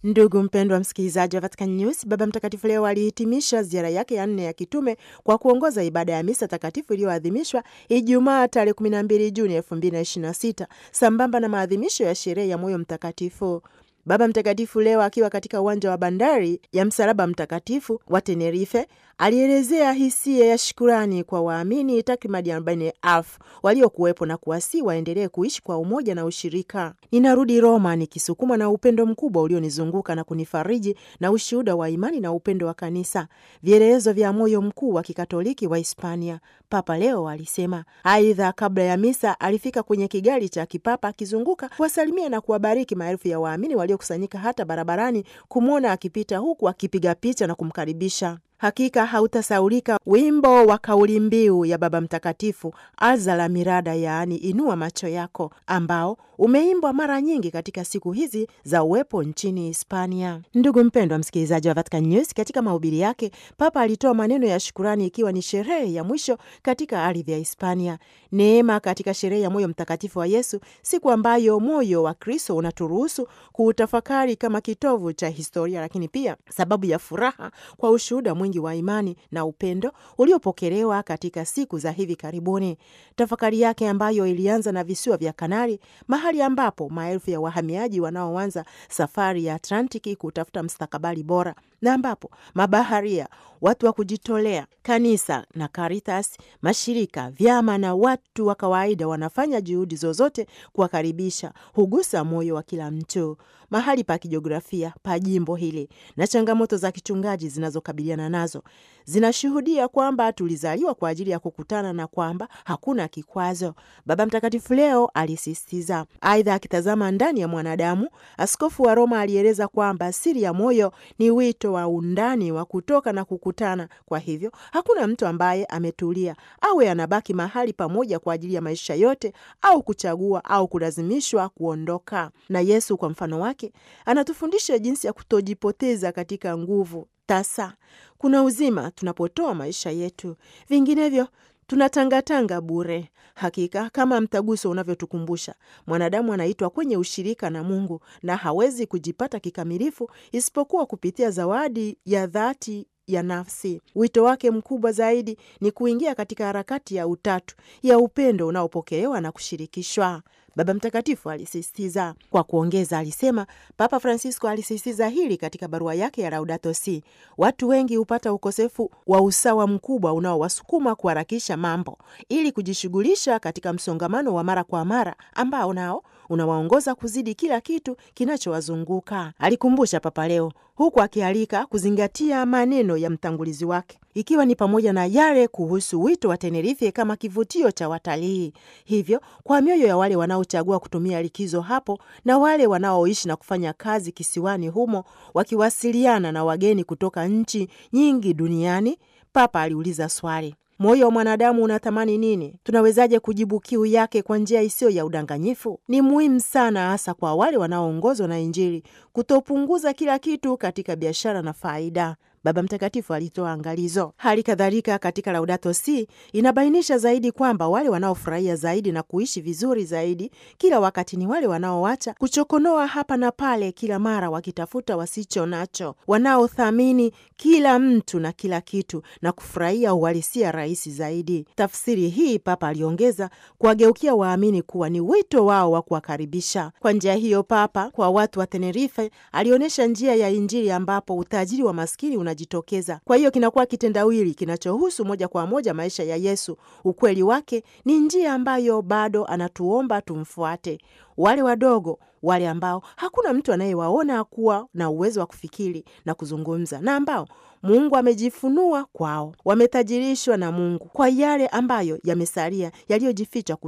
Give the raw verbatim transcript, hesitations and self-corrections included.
Ndugu mpendwa msikilizaji wa Vatican News, Baba Mtakatifu leo alihitimisha ziara yake ya nne ya kitume kwa kuongoza ibada ya misa takatifu iliyoadhimishwa Ijumaa tarehe kumi na mbili Juni elfu mbili na ishirini na sita sambamba na maadhimisho ya sherehe ya Moyo Mtakatifu. Baba Mtakatifu leo akiwa katika uwanja wa bandari ya Msalaba Mtakatifu wa Tenerife alielezea hisia ya shukurani kwa waamini takribani arobaini elfu waliokuwepo na kuwasi waendelee kuishi kwa umoja na ushirika. Ninarudi Roma nikisukumwa na upendo mkubwa ulionizunguka na kunifariji na ushuhuda wa imani na upendo wa kanisa, vielelezo vya moyo mkuu wa Kikatoliki wa Hispania, Papa leo alisema. Aidha, kabla ya misa alifika kwenye kigali cha kipapa akizunguka kuwasalimia na kuwabariki maelfu ya waamini waliokusanyika hata barabarani kumwona akipita, huku akipiga picha na kumkaribisha. Hakika hautasaulika wimbo wa kauli mbiu ya Baba Mtakatifu, Alza la mirada, yaani inua macho yako, ambao umeimbwa mara nyingi katika siku hizi za uwepo nchini Hispania. Ndugu mpendwa msikilizaji wa Vatican News, katika mahubiri yake Papa alitoa maneno ya shukurani ikiwa ni sherehe ya mwisho katika ardhi ya Hispania. Neema katika sherehe ya Moyo Mtakatifu wa Yesu, siku ambayo moyo wa Kristo unaturuhusu kuutafakari kama kitovu cha historia, lakini pia sababu ya furaha kwa ushuhuda mwingi wa imani na upendo uliopokelewa katika siku za hivi karibuni. Tafakari yake ambayo ilianza na visiwa vya Kanari, mahali ambapo maelfu ya wahamiaji wanaoanza safari ya Atlantiki kutafuta mustakabali bora, na ambapo mabaharia, watu wa kujitolea, kanisa na Caritas, mashirika, vyama na watu wa kawaida wanafanya juhudi zozote kuwakaribisha, hugusa moyo wa kila mtu. Mahali pa kijiografia pa jimbo hili na changamoto za kichungaji zinazokabiliana nazo zinashuhudia kwamba tulizaliwa kwa ajili ya kukutana na kwamba hakuna kikwazo, Baba Mtakatifu leo alisisitiza. Aidha, akitazama ndani ya mwanadamu, askofu wa Roma alieleza kwamba siri ya moyo ni wito wa undani wa kutoka na kukutana. Kwa hivyo hakuna mtu ambaye ametulia awe anabaki mahali pamoja kwa ajili ya maisha yote, au kuchagua au kulazimishwa kuondoka. Na Yesu kwa mfano wake anatufundisha jinsi ya kutojipoteza katika nguvu tasa. Kuna uzima tunapotoa maisha yetu, vinginevyo tunatangatanga bure. Hakika kama mtaguso unavyotukumbusha, mwanadamu anaitwa kwenye ushirika na Mungu na hawezi kujipata kikamilifu isipokuwa kupitia zawadi ya dhati ya nafsi. Wito wake mkubwa zaidi ni kuingia katika harakati ya utatu ya upendo unaopokelewa na kushirikishwa, Baba Mtakatifu alisisitiza. Kwa kuongeza, alisema Papa Francisco alisisitiza hili katika barua yake ya Laudato Si. Watu wengi hupata ukosefu wa usawa mkubwa unaowasukuma kuharakisha mambo ili kujishughulisha katika msongamano wa mara kwa mara ambao nao unawaongoza kuzidi kila kitu kinachowazunguka, alikumbusha Papa leo, huku akialika kuzingatia maneno ya mtangulizi wake, ikiwa ni pamoja na yale kuhusu wito wa Tenerife kama kivutio cha watalii. Hivyo kwa mioyo ya wale wanaochagua kutumia likizo hapo na wale wanaoishi na kufanya kazi kisiwani humo, wakiwasiliana na wageni kutoka nchi nyingi duniani, Papa aliuliza swali: moyo wa mwanadamu unatamani nini? Tunawezaje kujibu kiu yake kwa njia isiyo ya udanganyifu? Ni muhimu sana, hasa kwa wale wanaoongozwa na Injili, kutopunguza kila kitu katika biashara na faida, Baba Mtakatifu alitoa angalizo. Hali kadhalika katika Laudato Si inabainisha zaidi kwamba wale wanaofurahia zaidi na kuishi vizuri zaidi kila wakati ni wale wanaoacha kuchokonoa hapa na pale kila mara wakitafuta wasicho nacho, wanaothamini kila mtu na kila kitu na kufurahia uhalisia rahisi zaidi. Tafsiri hii, Papa aliongeza, kuwageukia waamini kuwa ni wito wao wa kuwakaribisha. Kwa njia hiyo, Papa kwa watu wa Tenerife alionyesha njia ya Injili ambapo utajiri wa maskini una jitokeza. Kwa hiyo kinakuwa kitendawili kinachohusu moja kwa moja maisha ya Yesu. Ukweli wake ni njia ambayo bado anatuomba tumfuate. Wale wadogo, wale ambao hakuna mtu anayewaona kuwa na uwezo wa kufikiri na kuzungumza, na ambao Mungu amejifunua kwao, wametajirishwa na Mungu kwa yale ambayo yamesalia, yaliyojificha